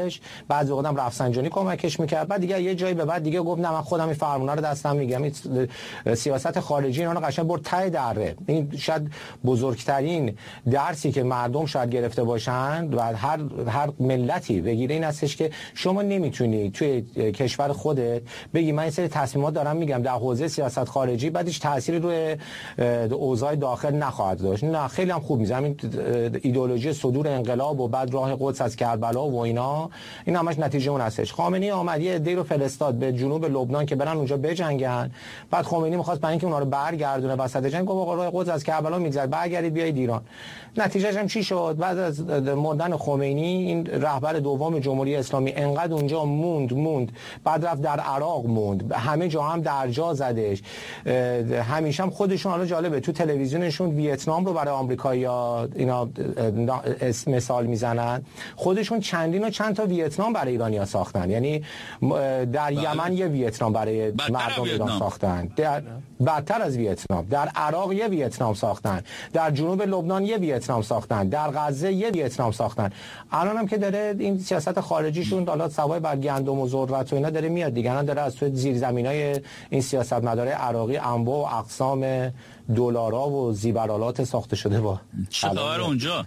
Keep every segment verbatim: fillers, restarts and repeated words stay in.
کارش، بعضی وقتا هم رفسنجانی کمکش میکرد. بعد دیگه یه جایی به بعد دیگه گفت نه من خودم این فرمونا رو دستم میگم. این سیاست خارجی اینا رو قشنگ برد ته دره. این شاید بزرگترین درسی که مردم شاید گرفته باشن و هر هر ملتی بگیره این هستش که شما نمیتونی توی کشور خودت بگی من این سری تصمیمات دارم میگم در حوزه سیاست خارجی بعدش تأثیری روی اوضاع داخل نخواهد داشت. نه خیلی هم خوب میزنم این ایدئولوژی صدور انقلاب و بعد راه قدس از کربلا و اینا، این همش نتیجه اون هستش. خامنه‌ای آمد یه عده‌ای رو فرستاد به جنوب لبنان که برن اونجا بجنگن. بعد خمینی می‌خواست برای اینکه اونها رو برگردونه وسط جنگ، گفت آقا راه قدس از کربلا میگذره برگردید بیایید ایران. نتیجهش هم چی شد؟ بعد از مردن خمینی این رهبر دوم جمهوری اسلامی انقدر اونجا موند موند بعد رفت در عراق موند، همه جا هم در جا زدش. همیشه هم خودشون، حالا جالبه تو تلویزیونشون ویتنام رو برای آمریکایی‌ها اینا مثال میزنن، خودشون چندین و چند تا ویتنام برای ایرانی‌ها ساختن. یعنی در یمن یه ویتنام برای مردم ایران ساختن، در بدتر از ویتنام در عراق یه ویتنام ساختن، در جنوب لبنان یه ویتنام ساختن، در غزه یه ویتنام ساختن. الان هم که داره این سیاست خارجیشون حالا سوای بر گندم و ذرت و اینا داره میاد دیگه، الان داره از تو زیرزمینای این سیاستمدارای عراقی انواع و اقسام دلارا و زیبرالات ساخته شده. با چه خبر اونجا؟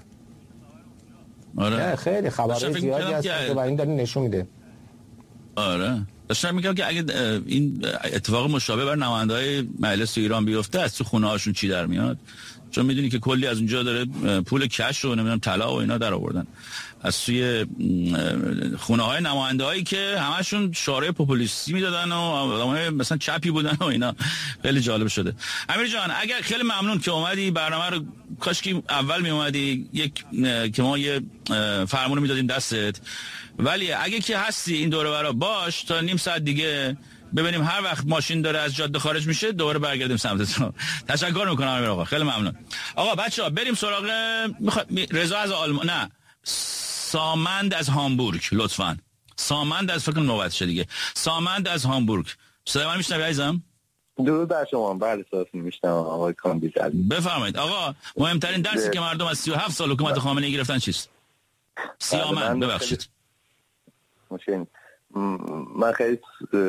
آره خیلی خبرای زیادی هست که با این داره نشون میده. آره داشتم میگم که اگه این اتفاق مشابه بر نماینده‌های مجلس ایران بیفته از تو خونه هاشون چی در میاد؟ چون میدونی که کلی از اونجا داره پول کش و نمیدونم طلا و اینا در آوردن از سوی خونه های نماینده هایی که همشون شعارهای پوپولیستی میدادن و آدمای مثلا چپی بودن و اینا. خیلی جالب شده. امیر جان اگر خیلی ممنون که اومدی، برنامه رو کاش که اول می اومدی یک که ما یه فرمون میدادیم دستت، ولی اگه که هستی این دوره برا باش تا نیم ساعت دیگه ببینیم هر وقت ماشین داره از جاده خارج میشه دوباره برگردیم سمتتون. تشکر میکنم امیر آقا، خیلی ممنون. آقا بچه‌ها بریم سراغ میخوا... رضا از آلمان، نه سامند از هامبورگ لطفاً. سامند از فکر نوبتشه دیگه. سامند از هامبورگ. صدای من میشنوی عزیزم؟ درود بر شما. بله صداتون میشنوم آقای کاندید عزیز. بفرمایید آقا. مهمترین درسی که مردم از سی و هفت سال حکومت خامنه‌ای گرفتن چیست؟ سیامند ببخشید. مشکل من خیلی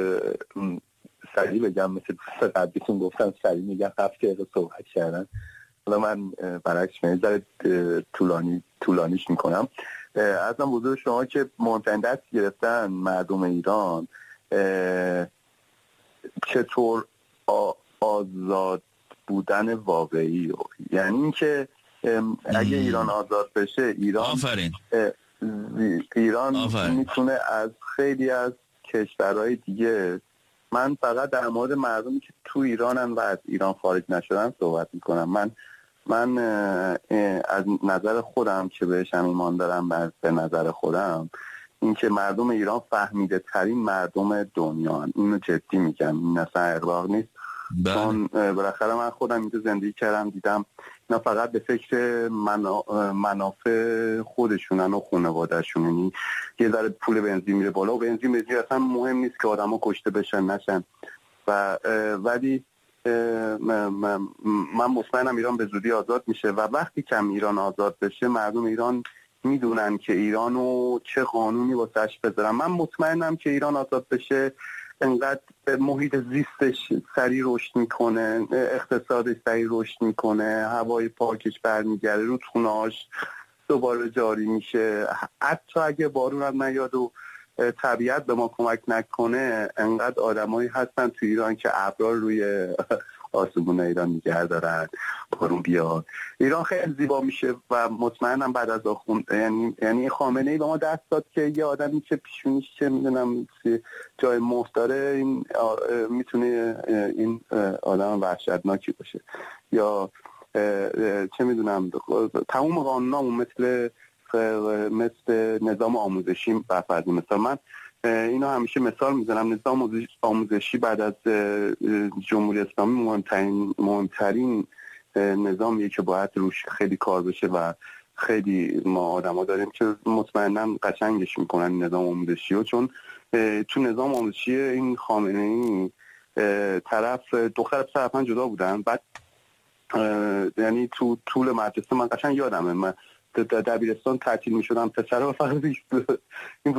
سریع بگم، مثل قبلیتون گفتم سریع میگم، هفت دقیقه صحبت کردن، حالا من برعکس میذارم طولانی طولانیش میکنم. ازم حضور شما که مهمترین دست گرفتن مردم ایران چطور آزاد بودن واقعی، یعنی اینکه اگه ایران آزاد بشه ایران آفرین ایران میتونه از خیلی از کشورهای دیگه، من فقط در مورد مردمی که تو ایرانن و از ایران خارج نشدن صحبت میکنم. من من از نظر خودم که بهشم ایمان دارم، به نظر خودم این که مردم ایران فهمیده ترین مردم دنیا هن. اینو جدی میگم، این اصلا اغراق نیست. چون بالاخره من خودم اینجا زندگی کردم، دیدم نه فقط به فکر منا... منافع خودشونن و خانواده‌شون، یعنی یه ذره پول بنزین میره بالا و بنزین بنزین اصلا مهم نیست که آدما کشته بشن نشن و ولی من مطمئنم ایران به زودی آزاد میشه و وقتی کم ایران آزاد بشه مردم ایران میدونن که ایرانو چه قانونی واسش بذارن. من مطمئنم که ایران آزاد بشه انقدر محیط زیستش سریع رشد میکنه، اقتصادش سریع رشد میکنه، هوای پاکش برمیگرده، رودخونه‌هاش دوباره جاری میشه، حتی اگه بارون هم نیاد و طبیعت به ما کمک نکنه انقدر آدمایی هستن تو ایران که ابرار روی آسمون ایران نگه دارن، بارون بیاد، ایران خیلی زیبا میشه و مطمئنم بعد از آخون یعنی یعنی خامنه‌ای به ما دست داد که یه آدمی که پیشونیش چه میدونم جای مفت داره این میتونه این آدم وحشتناکی باشه، یا چه میدونم تمام قانونامون مثل مثل نظام آموزشی برفرض مثلا من اینو همیشه مثال میزنم، نظام آموزشی بعد از جمهوری اسلامی مهمترین مهمترین نظامیه که باید روش خیلی کار بشه و خیلی ما آدما داریم که مطمئنا قشنگش میکنن نظام آموزشی رو، چون تو نظام آموزشی این خامنه‌ای طرف دختر پسر اصلا جدا بودن، بعد یعنی تو طول مدرسه من قشنگ یادمه من دبیرستان تعطیل میشدم پسرها فقط این